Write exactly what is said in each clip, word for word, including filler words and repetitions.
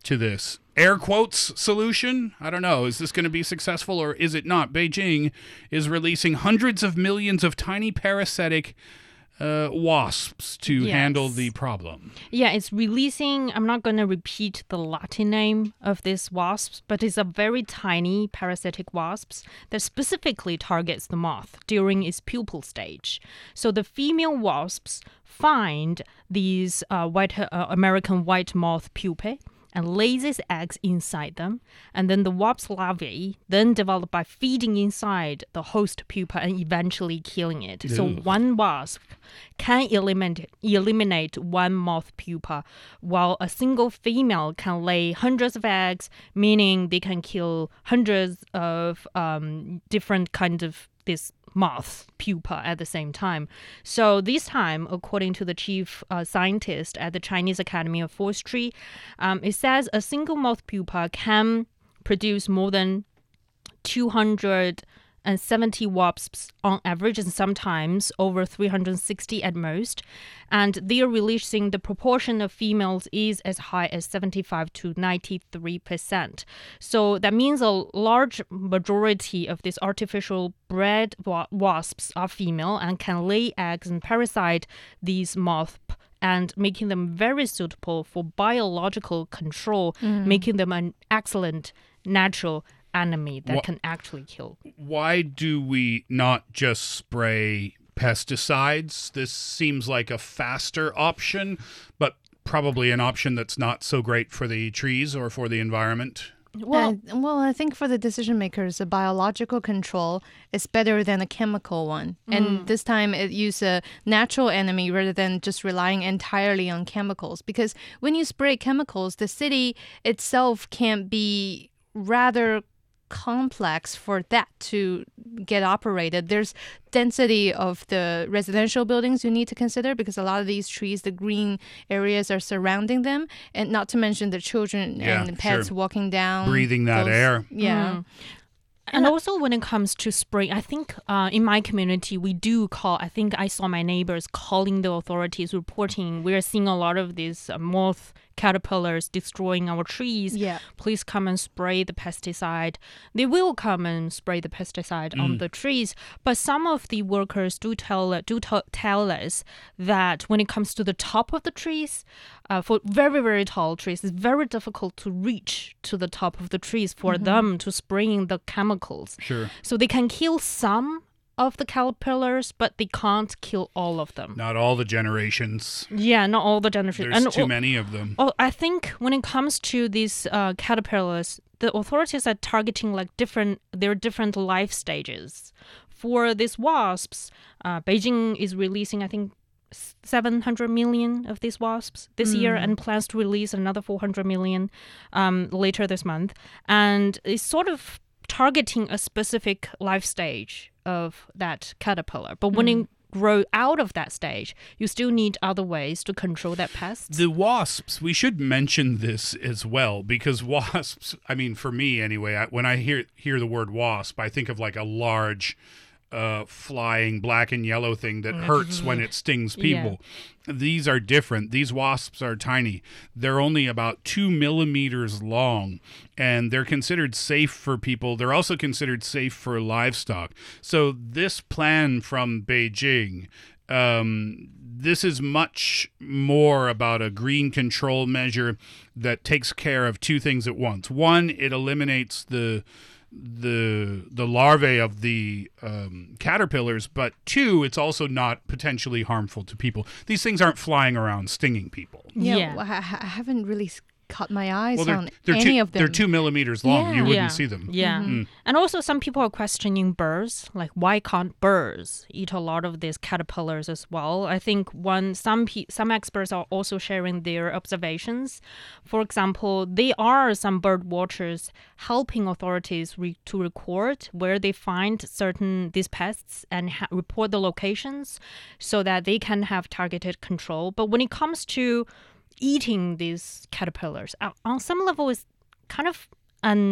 to this air quotes solution? I don't know. Is this going to be successful or is it not? Beijing is releasing hundreds of millions of tiny parasitic uh, wasps to yes. handle the problem. Yeah, it's releasing, I'm not going to repeat the Latin name of these wasps, but it's a very tiny parasitic wasps that specifically targets the moth during its pupal stage. So the female wasps find these uh, white uh, American white moth pupae and lays its eggs inside them. And then the wasp larvae then develop by feeding inside the host pupa and eventually killing it. Ew. So one wasp can eliminate, eliminate one moth pupa, while a single female can lay hundreds of eggs, meaning they can kill hundreds of um, different kinds of this moth pupa at the same time. So this time, according to the chief uh, scientist at the Chinese Academy of Forestry, um, it says a single moth pupa can produce more than two hundred seventy wasps on average, and sometimes over three hundred sixty at most. And they are releasing the proportion of females is as high as seventy-five to ninety-three percent. So that means a large majority of these artificial bred wa- wasps are female and can lay eggs and parasite these moths, and making them very suitable for biological control, mm. making them an excellent natural enemy that Wh- can actually kill. Why do we not just spray pesticides? This seems like a faster option, but probably an option that's not so great for the trees or for the environment. Well, uh, well, I think for the decision makers, a biological control is better than a chemical one. Mm. And this time it used a natural enemy rather than just relying entirely on chemicals. Because when you spray chemicals, the city itself can be rather complex for that to get operated. There's density of the residential buildings you need to consider, because a lot of these trees, the green areas are surrounding them, and not to mention the children yeah, and the pets sure. walking down. Breathing that those, air. Yeah. Mm. And also when it comes to spraying, I think uh, in my community, we do call, I think I saw my neighbors calling the authorities, reporting we're seeing a lot of these uh, moth caterpillars destroying our trees. Yeah. Please come and spray the pesticide. They will come and spray the pesticide mm. on the trees. But some of the workers do tell do t- tell us that when it comes to the top of the trees, uh, for very, very tall trees, it's very difficult to reach to the top of the trees for mm-hmm. them to spraying the chemicals. Sure. So they can kill some of the caterpillars, but they can't kill all of them. Not all the generations. Yeah, not all the generations. There's and, too oh, many of them. Oh, I think when it comes to these uh, caterpillars, the authorities are targeting like different, their different life stages. For these wasps, uh, Beijing is releasing, I think, seven hundred million of these wasps this mm. year, and plans to release another four hundred million um, later this month. And it's sort of targeting a specific life stage of that caterpillar. But when mm. it grow out of that stage, you still need other ways to control that pest. The wasps, we should mention this as well, because wasps, I mean, for me anyway, I, when I hear hear the word wasp, I think of like a large uh, flying black and yellow thing that hurts when it stings people. Yeah. These are different. These wasps are tiny. They're only about two millimeters long, and they're considered safe for people. They're also considered safe for livestock. So this plan from Beijing, um, this is much more about a green control measure that takes care of two things at once. One, it eliminates the the the larvae of the um, caterpillars, but two, it's also not potentially harmful to people. These things aren't flying around stinging people. Yeah, yeah. Well, I, I haven't really caught my eyes well, they're, on they're any two, of them. They're two millimeters long. Yeah. You wouldn't yeah. see them. Yeah. Mm. And also some people are questioning birds. Like, why can't birds eat a lot of these caterpillars as well? I think one some pe- some experts are also sharing their observations. For example, there are some bird watchers helping authorities re- to record where they find certain these pests and ha- report the locations so that they can have targeted control. But when it comes to eating these caterpillars, on some level, is kind of unpopular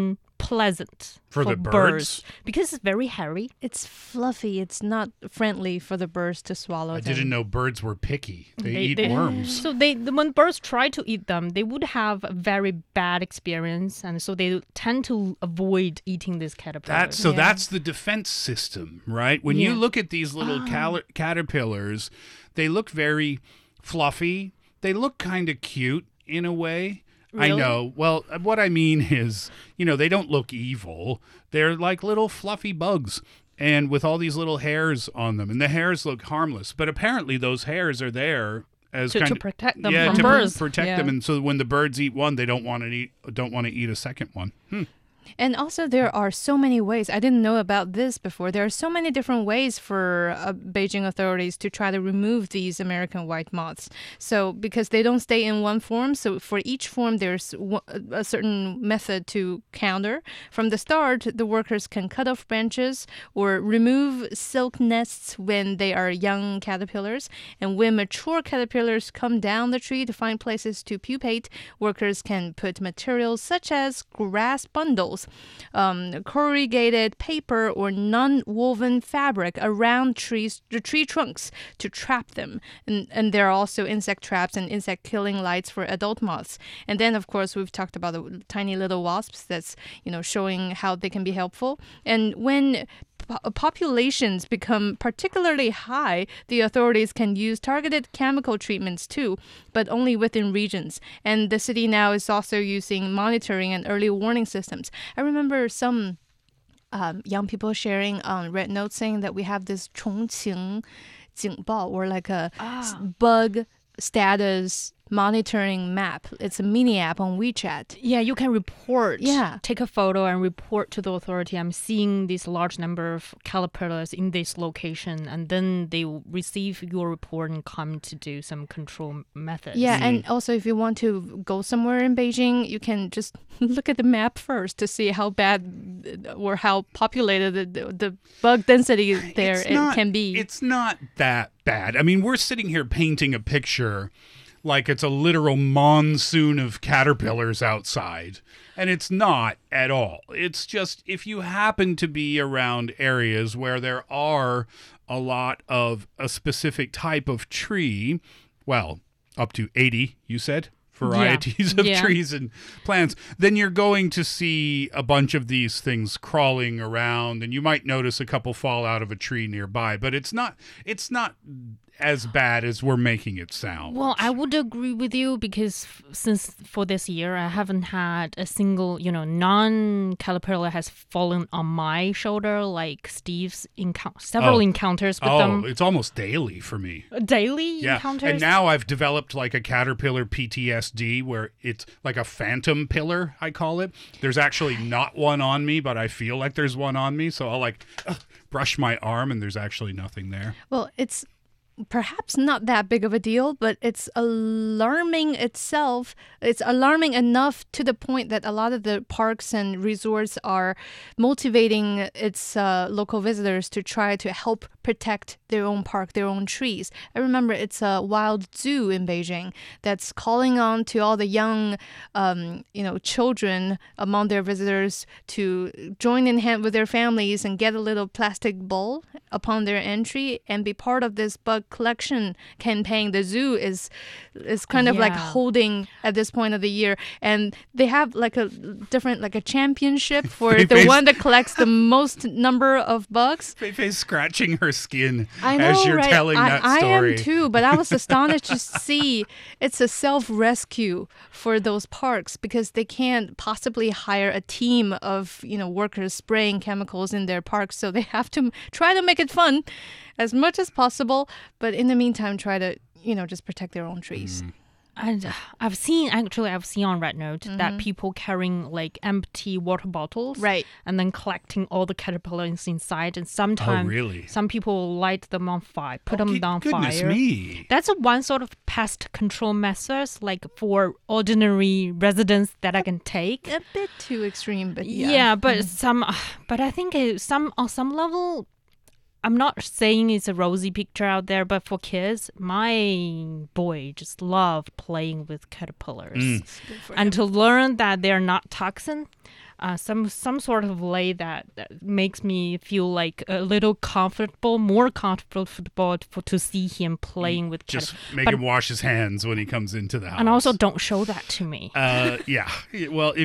unpleasant For the birds? because it's very hairy. It's fluffy. It's not friendly for the birds to swallow I them. didn't know birds were picky. They, They- eat they- worms. So they when birds try to eat them, they would have a very bad experience, and so they tend to avoid eating this caterpillar. That, so Yeah. that's the defense system, right? When you Yeah. look at these little cal- caterpillars, they look very fluffy. They look kind of cute in a way. I Really? know. Well, what I mean is, you know, they don't look evil. They're like little fluffy bugs. And with all these little hairs on them. And the hairs look harmless. But apparently those hairs are there as To- kind to of protect them yeah, from to pr- birds. protect Yeah. them. And so when the birds eat one, they don't want to eat don't want to eat a second one. Hmm. And also, there are so many ways. I didn't know about this before. There are so many different ways for uh, Beijing authorities to try to remove these American white moths. So, because they don't stay in one form, so for each form, there's one, a certain method to counter. From the start, the workers can cut off branches or remove silk nests when they are young caterpillars. And when mature caterpillars come down the tree to find places to pupate, workers can put materials such as grass bundles, um, corrugated paper, or non-woven fabric around trees, the tree trunks to trap them. And, and there are also insect traps and insect killing lights for adult moths. And then, of course, we've talked about the tiny little wasps. That's, you know, showing how they can be helpful. And when po- populations become particularly high, the authorities can use targeted chemical treatments too, but only within regions. And the city now is also using monitoring and early warning systems. I remember some um, young people sharing on Red Note saying that we have this 重庆警报, or like a s- bug status monitoring map. It's a mini app on WeChat. Yeah, you can report. Yeah. Take a photo and report to the authority. I'm seeing this large number of caterpillars in this location, and then they will receive your report and come to do some control methods. Yeah, and also if you want to go somewhere in Beijing, you can just look at the map first to see how bad or how populated the, the, the bug density there It's it not- can be. It's not that bad. I mean, we're sitting here painting a picture like it's a literal monsoon of caterpillars outside. And it's not at all. It's just if you happen to be around areas where there are a lot of a specific type of tree, well, up to eighty, you said? Varieties of Yeah. trees and plants, then you're going to see a bunch of these things crawling around, and you might notice a couple fall out of a tree nearby, but it's not it's not as bad as we're making it sound. Well, I would agree with you because f- since for this year, I haven't had a single, you know, non-caterpillar has fallen on my shoulder like Steve's encou- several Oh. encounters with Oh, them. it's almost daily for me. Daily Yeah, encounters. and now I've developed like a caterpillar P T S D where it's like a phantom pillar, I call it. There's actually not one on me, but I feel like there's one on me, so I'll like ugh, brush my arm and there's actually nothing there. Well, it's perhaps not that big of a deal, but it's alarming itself. It's alarming enough to the point that a lot of the parks and resorts are motivating its uh, local visitors to try to help protect their own park, their own trees. I remember it's a wild zoo in Beijing that's calling on to all the young, um, you know, children among their visitors to join in hand with their families and get a little plastic bowl upon their entry and be part of this bug collection campaign. The zoo is is kind of like Yeah. holding at this point of the year, and they have like a different like a championship for Fei the Fei's- one that collects the most number of bugs. Fei-Fei's scratching her skin I know, as you're right? telling I, that I story. am too, but I was astonished to see it's a self-rescue for those parks because they can't possibly hire a team of, you know, workers spraying chemicals in their parks, so they have to try to make it fun as much as possible, but in the meantime try to, you know, just protect their own trees. Mm. And uh, I've seen, actually, I've seen on Red Note that people carrying like empty water bottles. Right. And then collecting all the caterpillars inside. And sometimes Oh, really? some people light them on fire, put Oh, them good- on goodness fire. me. That's a one sort of pest control measures, like for ordinary residents that I can take. A bit too extreme, but yeah. Yeah, but some, but I think it, some on some level, I'm not saying it's a rosy picture out there, but for kids, my boy just loved playing with caterpillars, Mm. and to learn that they're not toxin. uh, some some sort of way that, that makes me feel like a little comfortable, more comfortable for, to see him playing with Just cat. make but, him wash his hands when he comes into the house. And also don't show that to me. Uh, yeah. Well, if